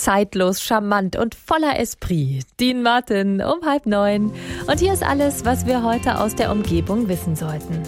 Zeitlos, charmant und voller Esprit. Dean Martin um 8:30. Und hier ist alles, was wir heute aus der Umgebung wissen sollten.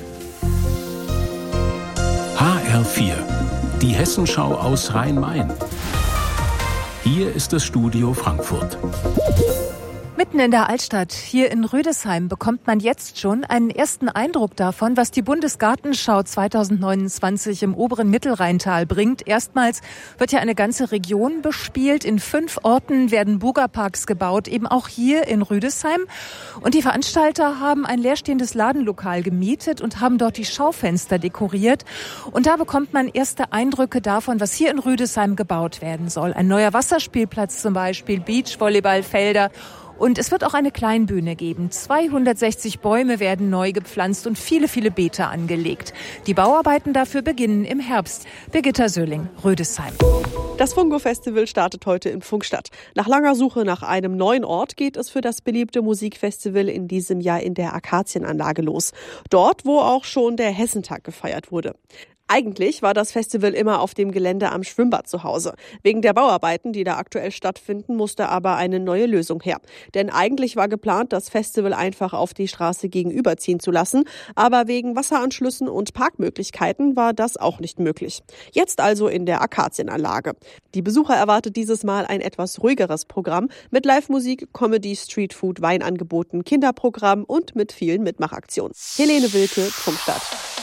HR4, die Hessenschau aus Rhein-Main. Hier ist das Studio Frankfurt. Mitten in der Altstadt, hier in Rüdesheim, bekommt man jetzt schon einen ersten Eindruck davon, was die Bundesgartenschau 2029 im oberen Mittelrheintal bringt. Erstmals wird ja eine ganze Region bespielt. In 5 Orten werden Bürgerparks gebaut, eben auch hier in Rüdesheim. Und die Veranstalter haben ein leerstehendes Ladenlokal gemietet und haben dort die Schaufenster dekoriert. Und da bekommt man erste Eindrücke davon, was hier in Rüdesheim gebaut werden soll. Ein neuer Wasserspielplatz zum Beispiel, Beachvolleyballfelder. Und es wird auch eine Kleinbühne geben. 260 Bäume werden neu gepflanzt und viele, viele Beete angelegt. Die Bauarbeiten dafür beginnen im Herbst. Birgitta Söhling, Rüdesheim. Das Fungo-Festival startet heute in Pfungstadt. Nach langer Suche nach einem neuen Ort geht es für das beliebte Musikfestival in diesem Jahr in der Akazienanlage los. Dort, wo auch schon der Hessentag gefeiert wurde. Eigentlich war das Festival immer auf dem Gelände am Schwimmbad zu Hause. Wegen der Bauarbeiten, die da aktuell stattfinden, musste aber eine neue Lösung her. Denn eigentlich war geplant, das Festival einfach auf die Straße gegenüberziehen zu lassen. Aber wegen Wasseranschlüssen und Parkmöglichkeiten war das auch nicht möglich. Jetzt also in der Akazienanlage. Die Besucher erwartet dieses Mal ein etwas ruhigeres Programm mit Live-Musik, Comedy, Streetfood, Weinangeboten, Kinderprogramm und mit vielen Mitmachaktionen. Helene Wilke, Pfungstadt.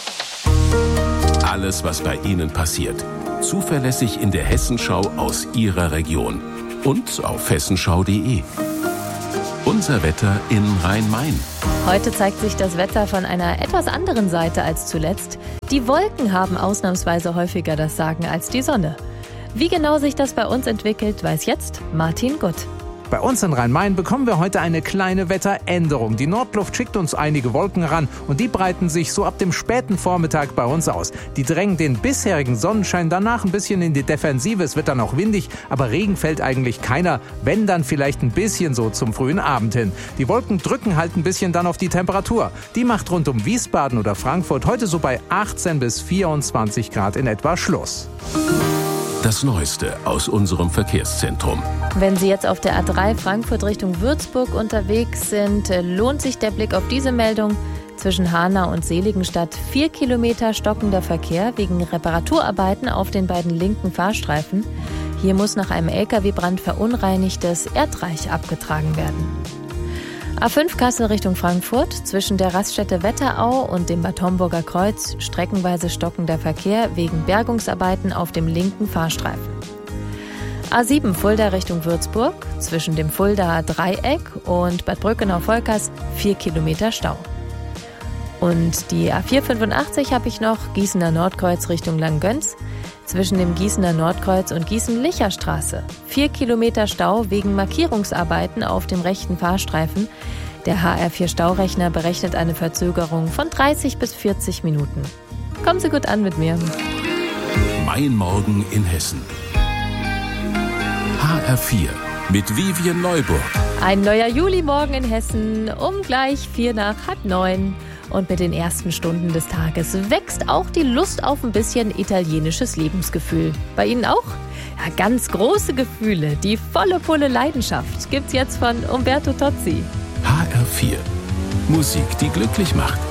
Alles, was bei Ihnen passiert. Zuverlässig in der Hessenschau aus Ihrer Region. Und auf hessenschau.de. Unser Wetter in Rhein-Main. Heute zeigt sich das Wetter von einer etwas anderen Seite als zuletzt. Die Wolken haben ausnahmsweise häufiger das Sagen als die Sonne. Wie genau sich das bei uns entwickelt, weiß jetzt Martin Gutt. Bei uns in Rhein-Main bekommen wir heute eine kleine Wetteränderung. Die Nordluft schickt uns einige Wolken ran und die breiten sich so ab dem späten Vormittag bei uns aus. Die drängen den bisherigen Sonnenschein danach ein bisschen in die Defensive. Es wird dann auch windig, aber Regen fällt eigentlich keiner. Wenn, dann vielleicht ein bisschen so zum frühen Abend hin. Die Wolken drücken halt ein bisschen dann auf die Temperatur. Die macht rund um Wiesbaden oder Frankfurt heute so bei 18 bis 24 Grad in etwa Schluss. Das Neueste aus unserem Verkehrszentrum. Wenn Sie jetzt auf der A3 Frankfurt Richtung Würzburg unterwegs sind, lohnt sich der Blick auf diese Meldung. Zwischen Hanau und Seligenstadt 4 Kilometer stockender Verkehr wegen Reparaturarbeiten auf den beiden linken Fahrstreifen. Hier muss nach einem Lkw-Brand verunreinigtes Erdreich abgetragen werden. A5 Kassel Richtung Frankfurt, zwischen der Raststätte Wetterau und dem Bad Homburger Kreuz streckenweise stockender Verkehr wegen Bergungsarbeiten auf dem linken Fahrstreifen. A7 Fulda Richtung Würzburg, zwischen dem Fuldaer Dreieck und Bad Brückenau-Volkers 4 Kilometer Stau. Und die A485 habe ich noch, Gießener Nordkreuz Richtung Langgöns, zwischen dem Gießener Nordkreuz und Gießen-Licher-Straße. 4 Kilometer Stau wegen Markierungsarbeiten auf dem rechten Fahrstreifen. Der HR4-Staurechner berechnet eine Verzögerung von 30 bis 40 Minuten. Kommen Sie gut an mit mir. Mein Morgen in Hessen. HR4 mit Vivian Neuburg. Ein neuer Julimorgen in Hessen um gleich 8:45. Und mit den ersten Stunden des Tages wächst auch die Lust auf ein bisschen italienisches Lebensgefühl. Bei Ihnen auch? Ja, ganz große Gefühle, die volle Pulle Leidenschaft gibt's jetzt von Umberto Tozzi. HR4. Musik, die glücklich macht.